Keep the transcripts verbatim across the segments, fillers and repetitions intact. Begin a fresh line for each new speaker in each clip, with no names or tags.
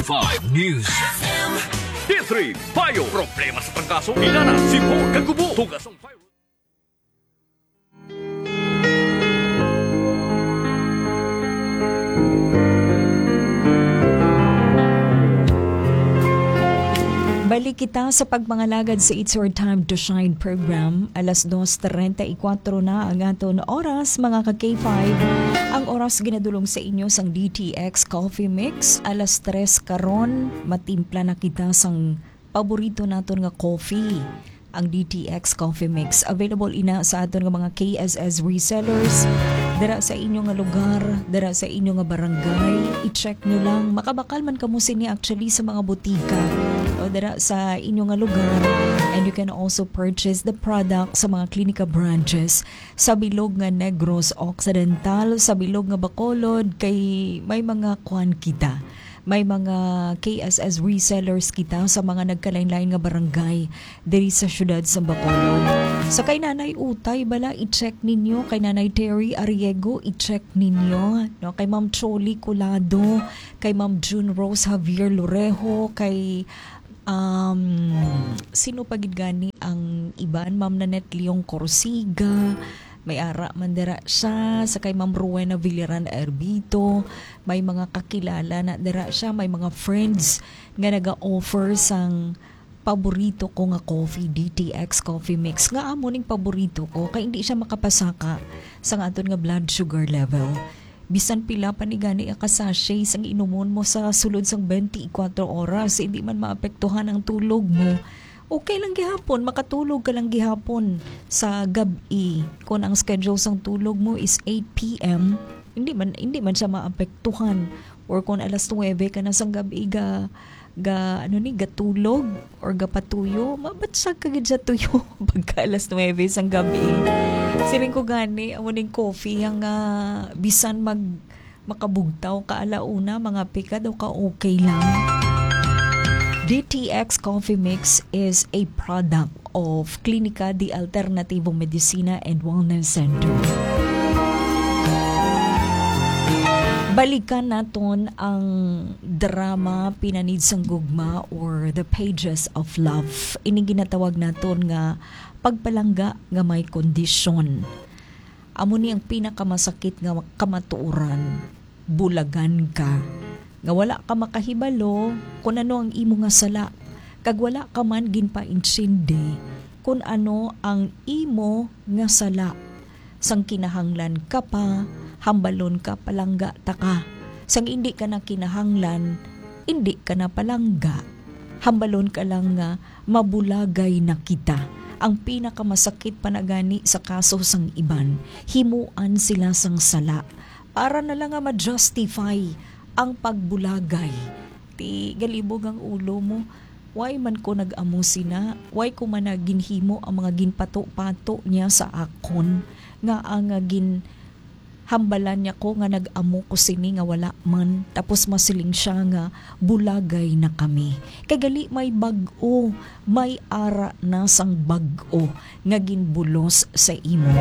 five News. D three, Payo. Problema sa pagkaso. Inana, si Paul Kagubo. Tugas ang Payo.
Balik kita sa pagmangalagad sa It's Your Time to Shine program. Alas dos trenta-y-kwatro na ang aton oras, mga ka-K five. Ang oras ginadulong sa inyo sang D T X Coffee Mix. Alas tres karon, matimpla na kita sang paborito naton nga coffee. Ang D T X Coffee Mix. Available ina sa aton nga mga K S S resellers. Dara sa inyo nga lugar, dara sa inyo nga barangay. I-check nyo lang. Makabakal man kamo sini actually sa mga butika. O dara sa inyo nga lugar. And you can also purchase the product sa mga klinika branches sa bilog nga Negros Occidental, sa bilog nga Bacolod, kay may mga kuan kita. May mga K S S resellers kita sa mga nagkalain-lain nga barangay diri sa syudad sa Bacolod. Sa kay Nanay Utay bala, i-check ninyo. Kay Nanay Terry Arriego, i-check ninyo. No? Kay Ma'am Choli Colado, kay Ma'am June Rose Javier Lorejo, kay um, sino pagid gani ang iban? Ma'am Nanette Leong Corsiga, may ara mandera siya, sa kay Ma'am Rowena Villaran Erbito, may mga kakilala na dera siya, may mga friends nga naga-offer sang paborito ko nga coffee, D T X Coffee Mix. Nga amo ning paborito ko, kay hindi siya makapasaka sa aton nga blood sugar level. Bisan pila pa ni gani ang kasashay sang inumon mo sa sulod sang twenty-four oras, hindi man maapektuhan ang tulog mo. Okay lang gihapon, makatulog ka lang gihapon sa gabi. Kung ang schedule sang tulog mo is eight p.m., hindi man hindi man siya maapektuhan. Or kung alas nuwebe ka na sang gabi ga ga ano ni gatulog or gapatuyo, mabatsag ka gid sa tuyo pagka alas nuwebe sang gabi. Siring ko gani amo ning coffee ang uh, bisan mag makabugtaw ka alauna, mga pika daw ka okay lang. D T X Coffee Mix is a product of Klinika de Alternativo Medicina and Wellness Center. Balikan naton ang drama Pinanid sang Gugma or The Pages of Love. Ini ginatawag naton nga pagpalangga nga may kondisyon. Amo ni ang pinakamasakit nga kamatuoran. Bulagan ka. Nga wala ka makahibalo kung ano ang imo nga sala. Kag wala ka man ginpaintsindi kung ano ang imo nga sala. Sang kinahanglan ka pa, hambalon ka palangga ta ka. Sang hindi ka na kinahanglan, hindi ka na palangga. Hambalon ka lang nga mabulagay na kita. Ang pinakamasakit panagani sa kaso sang iban, himuan sila sang sala para na lang nga ma-justify ang pagbulagay. Ti galibog ang ulo mo. Why man ko nag-amo sina? Why ko man ginhimo ang mga ginpato-pato niya sa akon? Nga ang gin hambalan niya ko nga nag-amo ko sini nga wala man. Tapos masiling siya nga bulagay na kami. Kay gali may bag-o, may ara na sang bag-o nga ginbulos sa imo.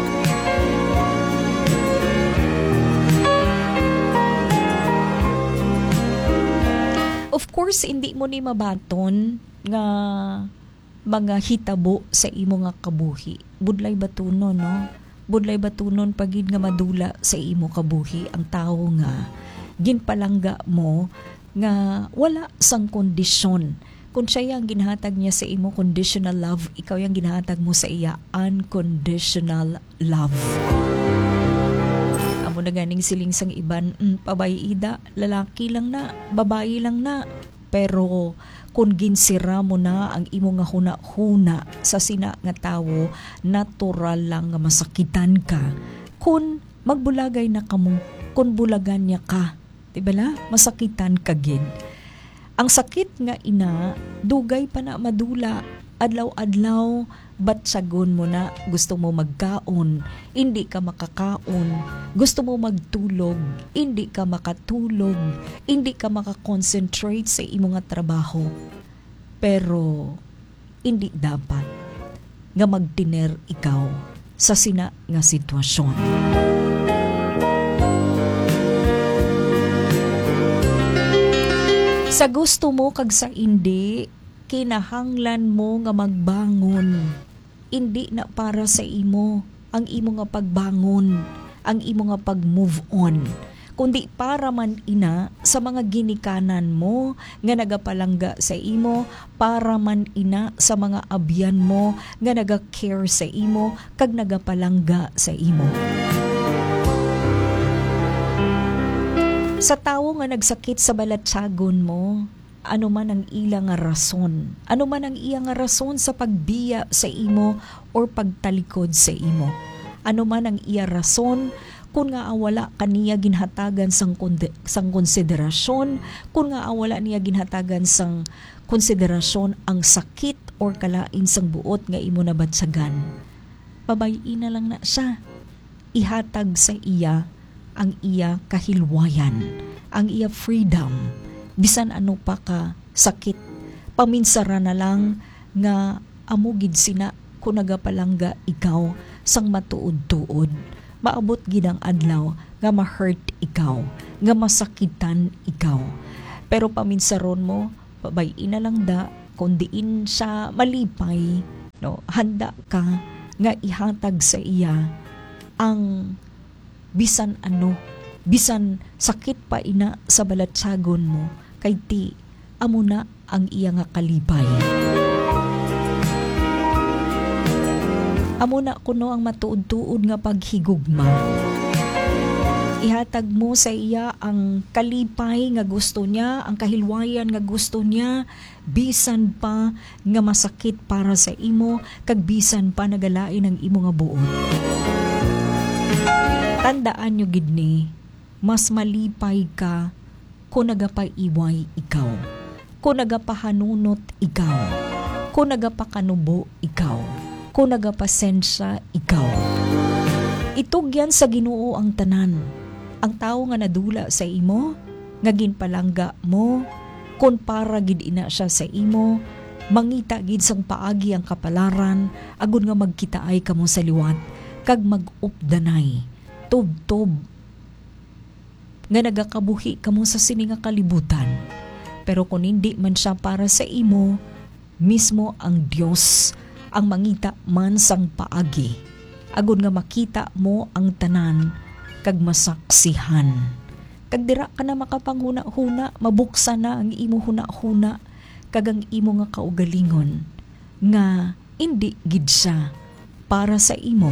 Of course, hindi mo ni mabaton nga mga hitabo sa imo nga kabuhi. Budlay batunon, no? Budlay batunon pagid nga madula sa imo kabuhi ang tao nga ginpalangga mo nga wala sang kondisyon. Kung siya yung ginhatag niya sa imo conditional love, ikaw yung ginhatag mo sa iya unconditional love. Amo na ganing siling sang iban, mm, pabayida, lalaki lang na, babae lang na. Pero kung ginsira mo na ang imo nga huna-huna sa sina nga tawo, natural lang nga masakitan ka. Kung magbulagay na kamo, kung bulagan niya ka, diba la? Masakitan ka gid. Ang sakit nga ina, dugay pa na madula, adlaw-adlaw, batsagon mo na, gusto mo magkaon, hindi ka makakaon, gusto mo magtulog, hindi ka makatulog, hindi ka makakonsentrate sa imo nga trabaho. Pero, hindi dapat nga magtiner ikaw sa sina nga sitwasyon. Sa gusto mo kag sa hindi, kinahanglan mo nga magbangon. Hindi na para sa imo ang imo nga pagbangon, ang imo nga pag-move on, kundi para man ina sa mga ginikanan mo nga nagapalangga sa imo, para man ina sa mga abyan mo nga naga-care sa imo kag nagapalangga sa imo. Sa tawo nga nagsakit sa balatsagon mo, ano man ang ila nga rason, ano man ang iya nga rason sa pagbiya sa imo or pagtalikod sa imo, ano man ang iya rason kung nga awala kaniya ginhatagan sang, konde, sang konsiderasyon, kung nga awala niya ginhatagan sang konsiderasyon ang sakit or kalain sang buot nga imo nabatsagan, pabayin na lang na siya. Ihatag sa iya ang iya kahilwayan, ang iya freedom, bisan ano pa ka sakit. Paminsara na lang nga amugid sina kung nagapalangga ikaw sang matuod-tuod. Maabot gid ang adlaw nga ma-hurt ikaw, nga masakitan ikaw. Pero paminsaron mo, pabayin na lang da, kung diin siya malipay, no, handa ka nga ihatag sa iya ang bisan ano, bisan sakit pa ina sa balatsagon mo, kay ti amo na ang iya nga kalipay. Amo na kuno ang matuod-tuod nga paghigugma. Ihatag mo sa iya ang kalipay nga gusto niya, ang kahilwayan nga gusto niya, bisan pa nga masakit para sa imo, kag bisan pa nagalain ang imo nga buot. Tandaan nyo gidni, mas malipay ka kung nagapaiway ikaw, kung nagapahanunot ikaw, kung nagapakanubo ikaw, kung nagapasensya ikaw. Itugyan sa Ginoo ang tanan. Ang tao nga nadula sa imo, nga ginpalangga mo, kung para gid ina siya sa imo, mangita gid sang paagi ang kapalaran, agud nga magkitaay kamo sa liwat, kag mag-updanay, tub-tub, nga nagakabuhi kamo sa sini nga kalibutan. Pero kung hindi man siya para sa imo, mismo ang Dios ang mangita man sang paagi, agud nga makita mo ang tanan kag masaksihan. Kag dira ka na makapanghuna-huna, mabuksan na ang imo huna-huna kag ang imo nga kaugalingon nga indi gid siya para sa imo.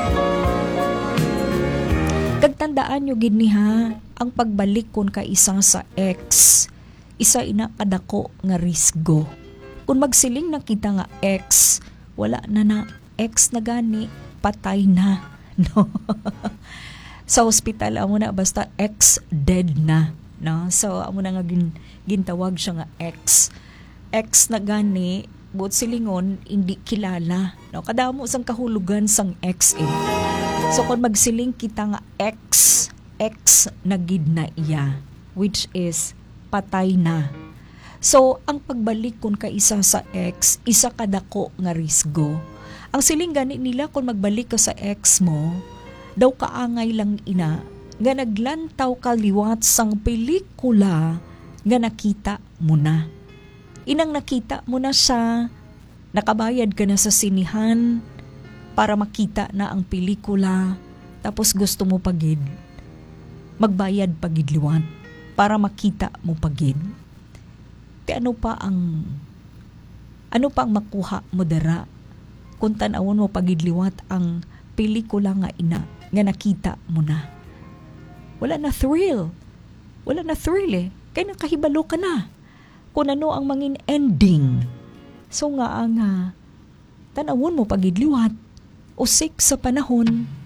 Kag tandaan nyo gid niha, ang pagbalik kon ka isa sa ex, isa ina kadako nga risgo. Kung magsiling na kita nga ex, wala na na, ex na gani, patay na. No? Sa hospital, amo na basta ex dead na. No? So, amo na nga gin, gintawag siya nga ex. Ex na gani, buot silingon, hindi kilala. No? Kadamo sang kahulugan sang ex eh. So, kung magsiling kita nga ex, ex na gid na iya, which is patay na. So, ang pagbalik kung ka isa sa ex, isa kadako nga risgo. Ang siling gani nila kung magbalik ka sa ex mo, daw kaangay lang ina, nga naglantaw ka liwat sang pelikula nga nakita mo na. Inang nakita mo na siya, nakabayad ka na sa sinihan para makita na ang pelikula, tapos gusto mo pagid, magbayad pagid liwat para makita mo pagid. Ti ano pa ang ano pa ang makuha mo dara kung tanawon mo pagidliwat ang pelikula nga ina nga nakita mo na? Wala na thrill. Wala na thrill eh. Kaya nakahibalo ka na kung ano ang mangin ending. So nga ang uh, tanawon mo pagidliwat usik sa panahon